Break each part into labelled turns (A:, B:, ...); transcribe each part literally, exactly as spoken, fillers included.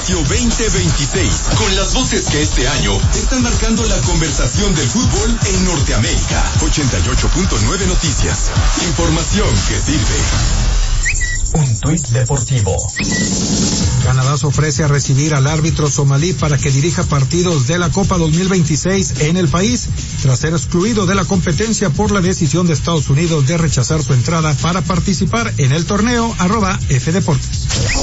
A: Espacio veinte veintiséis, con las voces que este año están marcando la conversación del fútbol en Norteamérica. ochenta y ocho punto nueve Noticias. Información que sirve.
B: Un tuit deportivo.
C: Canadá se ofrece a recibir al árbitro somalí para que dirija partidos de la Copa dos mil veintiséis en el país, tras ser excluido de la competencia por la decisión de Estados Unidos de rechazar su entrada para participar en el torneo. Arroba F Deportes.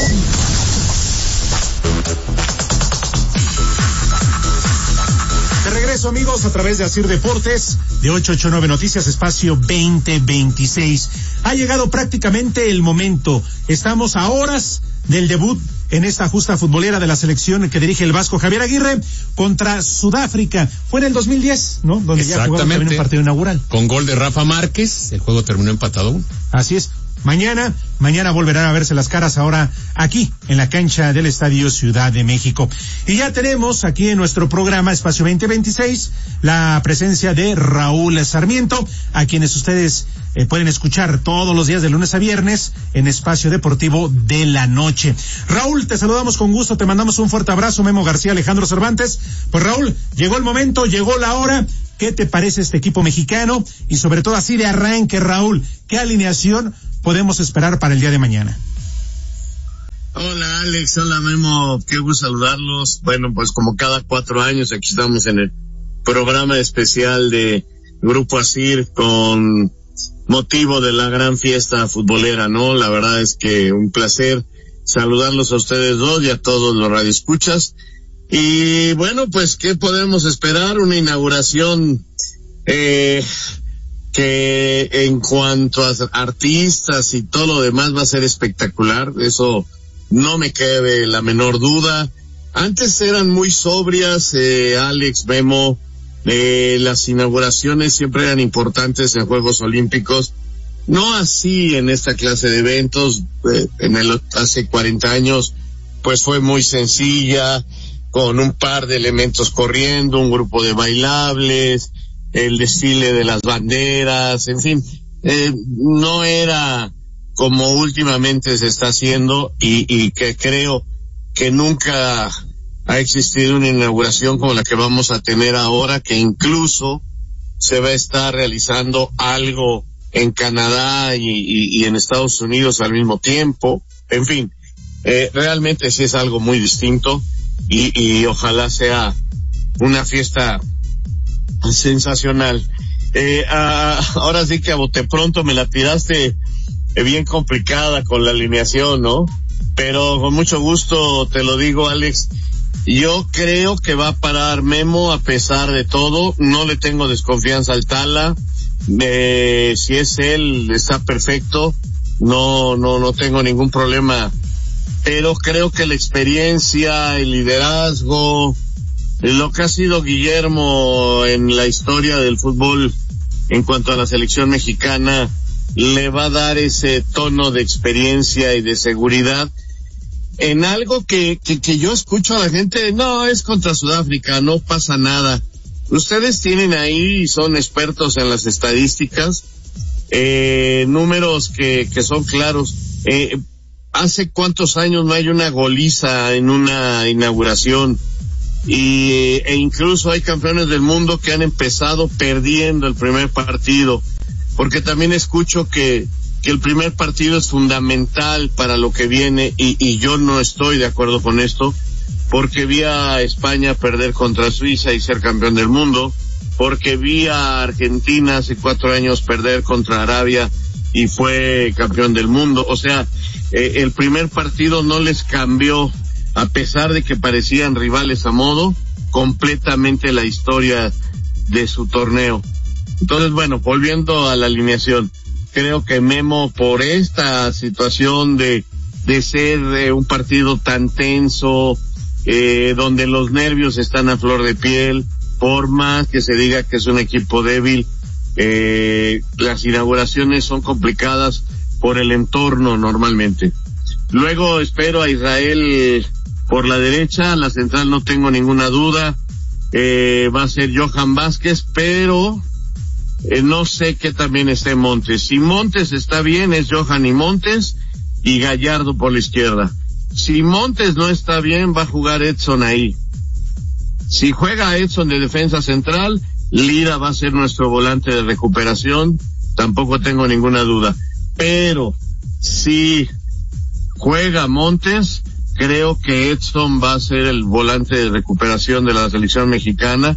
D: De regreso, amigos, a través de Asir Deportes, de ochocientos ochenta y nueve Noticias, Espacio veinte veintiséis. Ha llegado prácticamente el momento. Estamos a horas del debut en esta justa futbolera de la selección que dirige el vasco Javier Aguirre contra Sudáfrica. Fue en el dos mil diez, ¿no? Donde ya jugaron también un partido inaugural.
E: Con gol de Rafa Márquez, el juego terminó empatado.
D: Así es. Mañana, mañana volverán a verse las caras ahora aquí, en la cancha del Estadio Ciudad de México. Y ya tenemos aquí en nuestro programa Espacio veinte veintiséis la presencia de Raúl Sarmiento, a quienes ustedes eh, pueden escuchar todos los días de lunes a viernes en Espacio Deportivo de la Noche. Raúl, te saludamos con gusto, te mandamos un fuerte abrazo, Memo García, Alejandro Cervantes. Pues Raúl, llegó el momento, llegó la hora. ¿Qué te parece este equipo mexicano? Y sobre todo así de arranque, Raúl, ¿qué alineación podemos esperar para el día de mañana?
F: Hola Alex, hola Memo, qué gusto saludarlos. Bueno, pues como cada cuatro años aquí estamos en el programa especial de Grupo Asir con motivo de la gran fiesta futbolera, ¿no? La verdad es que un placer saludarlos a ustedes dos y a todos los radioescuchas. Y bueno, pues ¿qué podemos esperar? Una inauguración eh que en cuanto a artistas y todo lo demás va a ser espectacular, eso no me cabe la menor duda. Antes eran muy sobrias, eh, Alex, Memo, eh, las inauguraciones siempre eran importantes en Juegos Olímpicos, no así en esta clase de eventos. eh, en el hace cuarenta años pues fue muy sencilla, con un par de elementos corriendo, un grupo de bailables, el desfile de las banderas, en fin, eh, no era como últimamente se está haciendo y, y que creo que nunca ha existido una inauguración como la que vamos a tener ahora, que incluso se va a estar realizando algo en Canadá y, y, y en Estados Unidos al mismo tiempo. En fin, eh, realmente sí es algo muy distinto y, y ojalá sea una fiesta sensacional. Eh, ah, ahora sí que a bote pronto me la tiraste eh, bien complicada con la alineación, ¿no? Pero con mucho gusto te lo digo, Alex. Yo creo que va a parar Memo a pesar de todo. No le tengo desconfianza al Tala. Eh, si es él, está perfecto. No, no, no tengo ningún problema. Pero creo que la experiencia, el liderazgo, lo que ha sido Guillermo en la historia del fútbol en cuanto a la selección mexicana, le va a dar ese tono de experiencia y de seguridad en algo que, que, que yo escucho a la gente, no, es contra Sudáfrica, no pasa nada. Ustedes tienen ahí, son expertos en las estadísticas, eh, números que, que son claros. Eh, ¿hace cuántos años no hay una goliza en una inauguración? Y, e incluso hay campeones del mundo que han empezado perdiendo el primer partido, porque también escucho que, que el primer partido es fundamental para lo que viene, y, y yo no estoy de acuerdo con esto, porque vi a España perder contra Suiza y ser campeón del mundo, porque vi a Argentina hace cuatro años perder contra Arabia y fue campeón del mundo. O sea, eh, el primer partido no les cambió, a pesar de que parecían rivales a modo, completamente la historia de su torneo. Entonces, bueno, volviendo a la alineación, creo que Memo, por esta situación de, de ser eh, un partido tan tenso, eh, donde los nervios están a flor de piel, por más que se diga que es un equipo débil, eh, las inauguraciones son complicadas por el entorno normalmente. Luego espero a Israel por la derecha, la central no tengo ninguna duda, eh, va a ser Johan Vázquez, pero eh, no sé qué también esté Montes. Si Montes está bien, es Johan y Montes, y Gallardo por la izquierda. Si Montes no está bien, va a jugar Edson ahí. Si juega Edson de defensa central, Lira va a ser nuestro volante de recuperación, tampoco tengo ninguna duda. Pero si juega Montes, creo que Edson va a ser el volante de recuperación de la selección mexicana,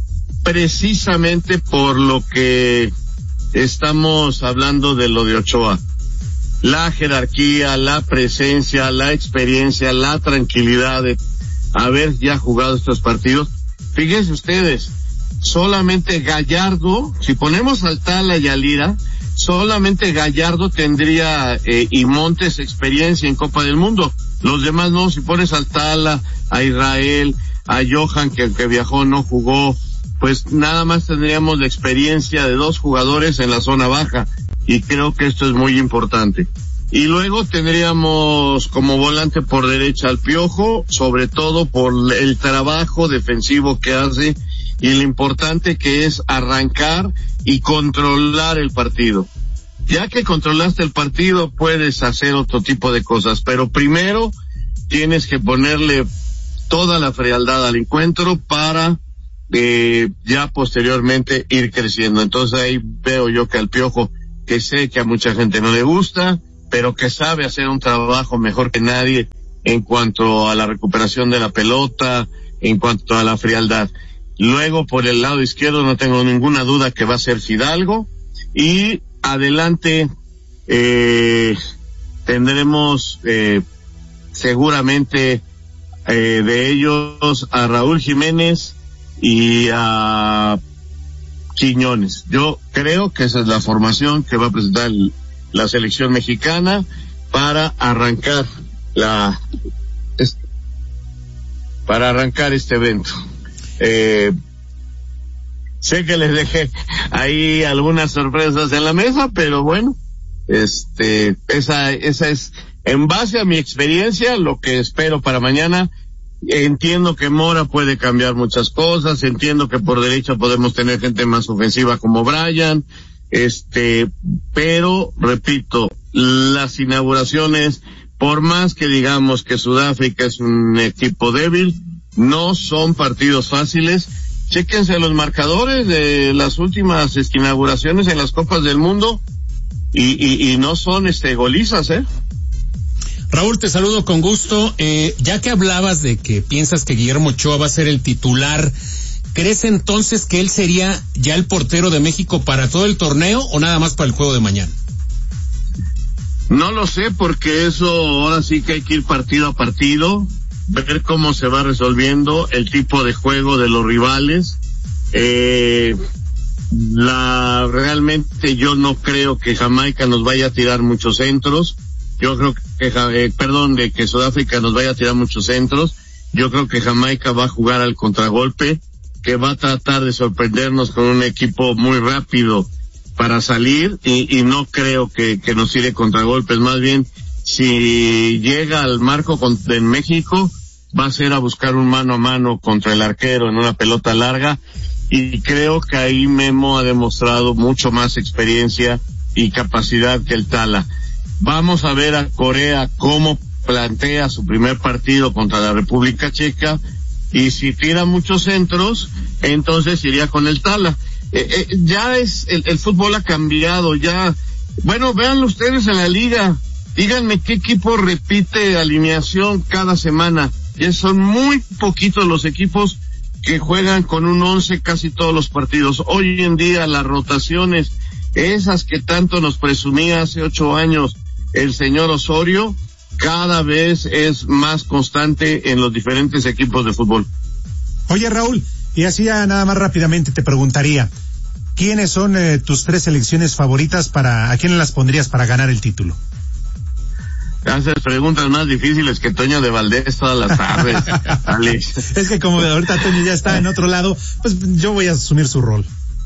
F: precisamente por lo que estamos hablando de lo de Ochoa. La jerarquía, la presencia, la experiencia, la tranquilidad de haber ya jugado estos partidos. Fíjense ustedes, solamente Gallardo, si ponemos al Tala y a Lira, solamente Gallardo tendría eh, y Montes experiencia en Copa del Mundo. Los demás no. Si pones al Tala, a Israel, a Johan, que el que viajó no jugó, pues nada más tendríamos la experiencia de dos jugadores en la zona baja, y creo que esto es muy importante. Y luego tendríamos como volante por derecha al Piojo, sobre todo por el trabajo defensivo que hace y lo importante que es arrancar y controlar el partido. Ya que controlaste el partido, puedes hacer otro tipo de cosas, pero primero tienes que ponerle toda la frialdad al encuentro para eh, ya posteriormente ir creciendo. Entonces ahí veo yo que al Piojo, que sé que a mucha gente no le gusta, pero que sabe hacer un trabajo mejor que nadie en cuanto a la recuperación de la pelota, en cuanto a la frialdad. Luego, por el lado izquierdo, no tengo ninguna duda que va a ser Fidalgo, y adelante eh, tendremos eh, seguramente eh, de ellos a Raúl Jiménez y a Quiñones. Yo creo que esa es la formación que va a presentar el, la selección mexicana para arrancar la es, para arrancar este evento. Eh, sé que les dejé ahí algunas sorpresas en la mesa, pero bueno, este, esa, esa es, en base a mi experiencia, lo que espero para mañana. Entiendo que Mora puede cambiar muchas cosas, entiendo que por derecha podemos tener gente más ofensiva como Brian, este, pero, repito, las inauguraciones, por más que digamos que Sudáfrica es un equipo débil, no son partidos fáciles. Chéquense los marcadores de las últimas inauguraciones en las Copas del Mundo y, y, y no son este golizas, ¿eh?
E: Raúl, te saludo con gusto. Eh, ya que hablabas de que piensas que Guillermo Ochoa va a ser el titular, ¿crees entonces que él sería ya el portero de México para todo el torneo o nada más para el juego de mañana?
F: No lo sé, porque eso ahora sí que hay que ir partido a partido, ver cómo se va resolviendo el tipo de juego de los rivales. Eh, la realmente yo no creo que Jamaica nos vaya a tirar muchos centros. Yo creo que, eh, perdón, de que Sudáfrica nos vaya a tirar muchos centros. Yo creo que Jamaica va a jugar al contragolpe, que va a tratar de sorprendernos con un equipo muy rápido para salir, y, y no creo que, que nos tire contragolpes. Más bien, si llega al marco contra, en México, va a ser a buscar un mano a mano contra el arquero en una pelota larga, y creo que ahí Memo ha demostrado mucho más experiencia y capacidad que el Tala. Vamos a ver a Corea cómo plantea su primer partido contra la República Checa, y si tira muchos centros, entonces iría con el Tala. Eh, eh, ya es, el, el fútbol ha cambiado, ya, bueno, véanlo ustedes en la liga, díganme qué equipo repite alineación cada semana. Ya son muy poquitos los equipos que juegan con un once casi todos los partidos. Hoy en día las rotaciones, esas que tanto nos presumía hace ocho años el señor Osorio, cada vez es más constante en los diferentes equipos de fútbol.
D: Oye, Raúl, y así ya nada más rápidamente te preguntaría, ¿quiénes son eh, tus tres selecciones favoritas para, a quiénes las pondrías para ganar el título?
F: Haces preguntas más difíciles que Toño de Valdés todas las tardes, Alex.
D: Es que como ahorita Toño ya está en otro lado, pues yo voy a asumir su rol.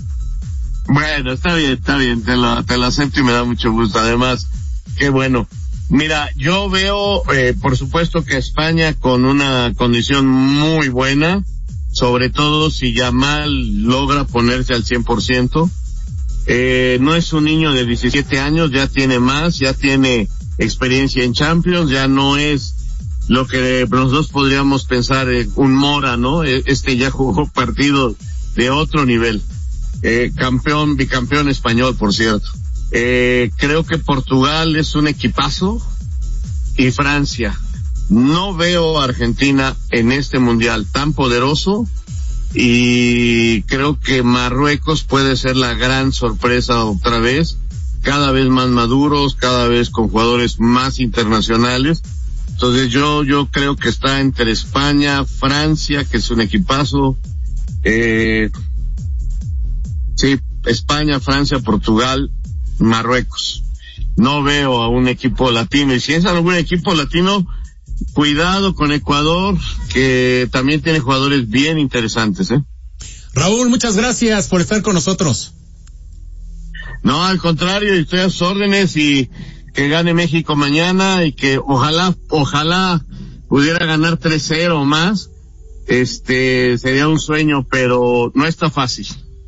F: Bueno, está bien, está bien, te lo, te lo acepto y me da mucho gusto. Además, qué bueno. Mira, yo veo, eh, por supuesto que España con una condición muy buena, sobre todo si Yamal logra ponerse al cien por ciento. Eh, no es un niño de diecisiete años, ya tiene más, ya tiene experiencia en Champions, ya no es lo que nosotros podríamos pensar en un Mora, ¿no? Este ya jugó partidos de otro nivel. Eh, campeón, bicampeón español, por cierto. Eh, creo que Portugal es un equipazo y Francia. No veo a Argentina en este mundial tan poderoso y creo que Marruecos puede ser la gran sorpresa otra vez, cada vez más maduros, cada vez con jugadores más internacionales. Entonces yo yo creo que está entre España, Francia, que es un equipazo, eh, sí, España, Francia, Portugal, Marruecos. No veo a un equipo latino, y si es algún equipo latino, cuidado con Ecuador, que también tiene jugadores bien interesantes, ¿eh?
E: Raúl, muchas gracias por estar con nosotros.
F: No, al contrario, estoy a sus órdenes y que gane México mañana y que ojalá, ojalá pudiera ganar tres cero o más. Este, sería un sueño, pero no está fácil.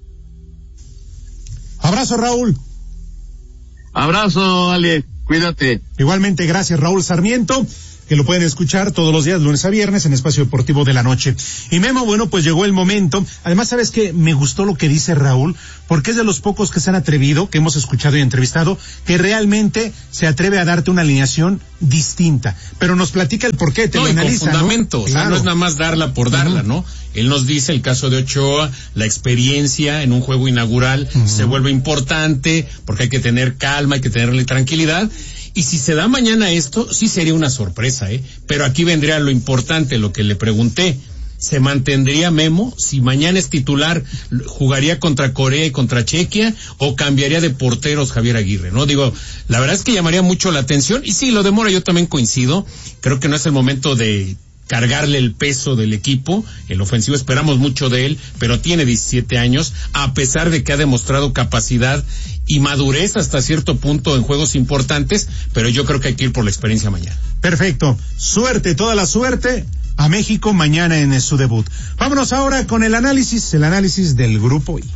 D: Abrazo, Raúl.
F: Abrazo, Ale, cuídate.
D: Igualmente, gracias, Raúl Sarmiento, que lo pueden escuchar todos los días, lunes a viernes, en Espacio Deportivo de la Noche. Y Memo, bueno, pues llegó el momento. Además, ¿sabes qué? Me gustó lo que dice Raúl, porque es de los pocos que se han atrevido, que hemos escuchado y entrevistado, que realmente se atreve a darte una alineación distinta. Pero nos platica el porqué, te
E: no,
D: lo analiza,
E: con fundamento,
D: ¿no?
E: O sea,
D: Claro.
E: no es nada más darla por darla,
D: Uh-huh.
E: ¿no? Él nos dice el caso de Ochoa, la experiencia en un juego inaugural uh-huh. se vuelve importante, porque hay que tener calma, hay que tenerle tranquilidad. Y si se da mañana esto, sí sería una sorpresa, ¿eh? Pero aquí vendría lo importante, lo que le pregunté. ¿Se mantendría Memo? Si mañana es titular, ¿jugaría contra Corea y contra Chequia? ¿O cambiaría de porteros Javier Aguirre? No, digo, la verdad es que llamaría mucho la atención. Y sí, lo de Mora yo también coincido. Creo que no es el momento de cargarle el peso del equipo. El ofensivo esperamos mucho de él, pero tiene diecisiete años, a pesar de que ha demostrado capacidad y madurez hasta cierto punto en juegos importantes, pero yo creo que hay que ir por la experiencia mañana.
D: Perfecto. Suerte, toda la suerte a México mañana en su debut. Vámonos ahora con el análisis, el análisis del Grupo I.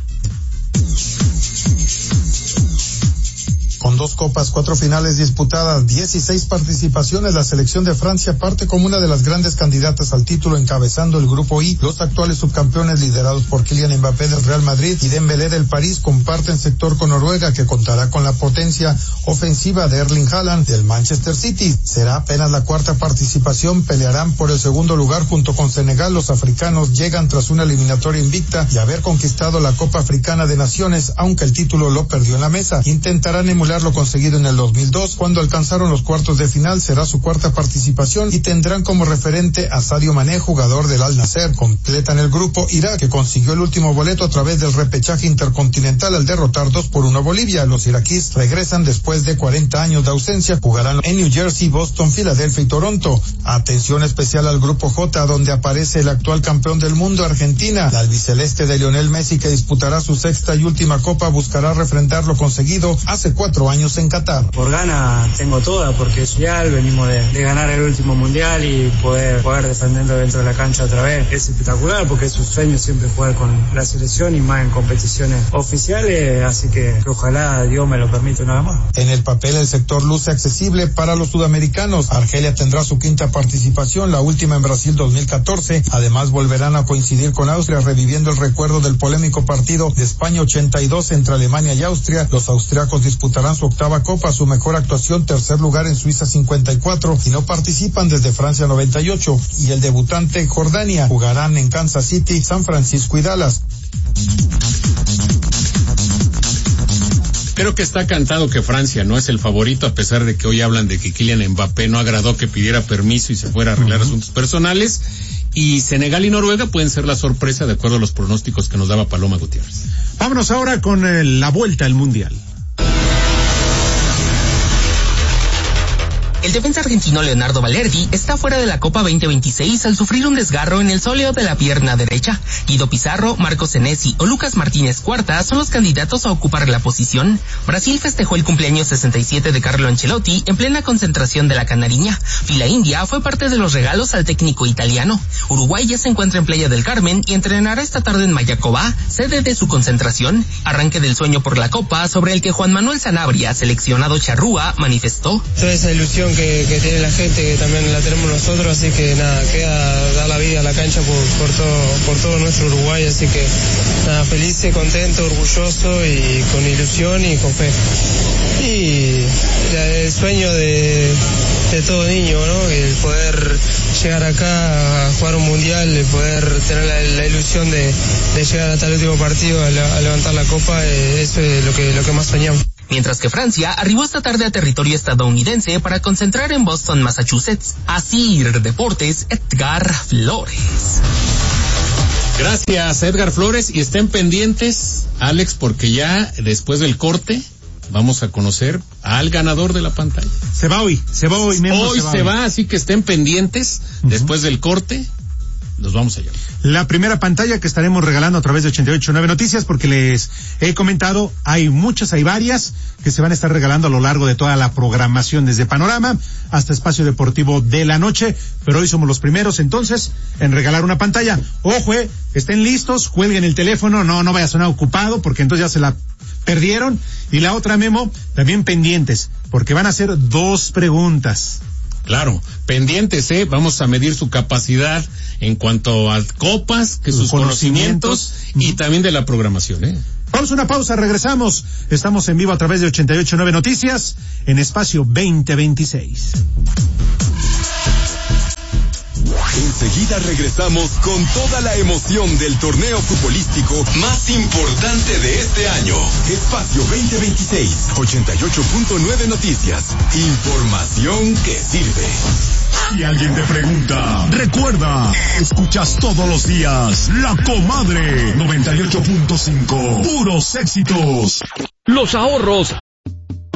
C: Con dos copas, cuatro finales disputadas, dieciséis participaciones, la selección de Francia parte como una de las grandes candidatas al título encabezando el Grupo I. Los actuales subcampeones liderados por Kylian Mbappé del Real Madrid y Dembélé del París comparten sector con Noruega, que contará con la potencia ofensiva de Erling Haaland del Manchester City. Será apenas la cuarta participación, pelearán por el segundo lugar junto con Senegal. Los africanos llegan tras una eliminatoria invicta y haber conquistado la Copa Africana de Naciones, aunque el título lo perdió en la mesa. Intentarán emular lo conseguido en el dos mil dos, cuando alcanzaron los cuartos de final. Será su cuarta participación y tendrán como referente a Sadio Mané, jugador del Al Nassr. Completan el grupo Irak, que consiguió el último boleto a través del repechaje intercontinental al derrotar dos por uno a Bolivia. Los iraquíes regresan después de cuarenta años de ausencia. Jugarán en New Jersey, Boston, Filadelfia y Toronto. Atención especial al grupo J, donde aparece el actual campeón del mundo, Argentina. La albiceleste de Lionel Messi, que disputará su sexta y última copa, buscará refrendar lo conseguido hace cuatro años en Qatar.
G: Por gana tengo toda, porque es mundial, venimos de, de ganar el último mundial y poder jugar defendiendo dentro de la cancha otra vez es espectacular, porque es un sueño siempre jugar con la selección y más en competiciones oficiales, así que, que ojalá Dios me lo permita nada más.
C: En el papel el sector luce accesible para los sudamericanos. Argelia tendrá su quinta participación, la última en Brasil dos mil catorce. Además volverán a coincidir con Austria, reviviendo el recuerdo del polémico partido de España ochenta y dos entre Alemania y Austria. Los austriacos disputarán su octava copa, su mejor actuación, tercer lugar en Suiza cincuenta y cuatro, y no participan desde Francia noventa y ocho. Y el debutante Jordania jugarán en Kansas City, San Francisco y Dallas.
E: Creo que está cantado que Francia no es el favorito, a pesar de que hoy hablan de que Kylian Mbappé no agradó que pidiera permiso y se fuera a arreglar uh-huh. asuntos personales. Y Senegal y Noruega pueden ser la sorpresa, de acuerdo a los pronósticos que nos daba Paloma Gutiérrez.
D: Vámonos ahora con eh, la vuelta al Mundial.
H: El defensa argentino Leonardo Balerdi está fuera de la Copa veinte veintiséis al sufrir un desgarro en el sóleo de la pierna derecha. Guido Pizarro, Marco Senesi o Lucas Martínez Cuarta son los candidatos a ocupar la posición. Brasil festejó el cumpleaños sesenta y siete de Carlo Ancelotti en plena concentración de la Canariña. Fila India fue parte de los regalos al técnico italiano. Uruguay ya se encuentra en Playa del Carmen y entrenará esta tarde en Mayacobá, sede de su concentración. Arranque del sueño por la Copa, sobre el que Juan Manuel Sanabria, seleccionado charrúa, manifestó.
I: Toda esa ilusión que, que tiene la gente, que también la tenemos nosotros, así que nada, queda dar la vida a la cancha por, por todo, por todo nuestro Uruguay, así que nada, feliz, contento, orgulloso y con ilusión y con fe. Y el sueño de, de todo niño, ¿no? El poder llegar acá a jugar un mundial, el poder tener la, la ilusión de, de llegar hasta el último partido a, la, a levantar la copa, eh, eso es lo que, lo que más soñamos.
H: Mientras que Francia arribó esta tarde a territorio estadounidense para concentrar en Boston, Massachusetts. Asir Deportes, Edgar Flores.
E: Gracias, Edgar Flores, y estén pendientes, Alex, porque ya después del corte vamos a conocer al ganador de la pantalla.
D: Se va hoy, se va hoy. Memo,
E: hoy
D: se va,
E: se
D: hoy.
E: va, así que estén pendientes. Uh-huh. Después del corte, nos vamos allá.
D: La primera pantalla que estaremos regalando a través de ochenta y ocho punto nueve Noticias, porque les he comentado, hay muchas, hay varias que se van a estar regalando a lo largo de toda la programación, desde Panorama hasta Espacio Deportivo de la Noche, pero hoy somos los primeros entonces en regalar una pantalla. Ojo, eh, estén listos, cuelguen el teléfono, no, no vaya a sonar ocupado, porque entonces ya se la perdieron. Y la otra, Memo, también pendientes, porque van a hacer dos preguntas.
E: Claro, pendientes, ¿eh? Vamos a medir su capacidad en cuanto a copas, que sus conocimientos, conocimientos y también de la programación, ¿eh?
D: Vamos a una pausa, regresamos. Estamos en vivo a través de ochenta y ocho punto nueve Noticias en Espacio veinte veintiséis.
A: Enseguida regresamos con toda la emoción del torneo futbolístico más importante de este año. Espacio veinte veintiséis, ochenta y ocho punto nueve Noticias. Información que sirve.
J: Si alguien te pregunta, recuerda, escuchas todos los días La Comadre noventa y ocho punto cinco. Puros éxitos.
K: Los ahorros